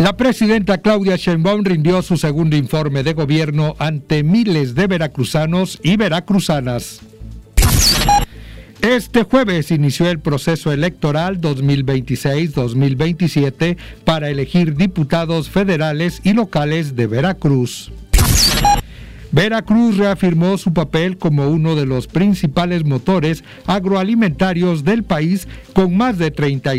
La presidenta Claudia Sheinbaum rindió su segundo informe de gobierno ante miles de veracruzanos y veracruzanas. Este jueves inició el proceso electoral 2026-2027 para elegir diputados federales y locales de Veracruz. Veracruz reafirmó su papel como uno de los principales motores agroalimentarios del país con más de 30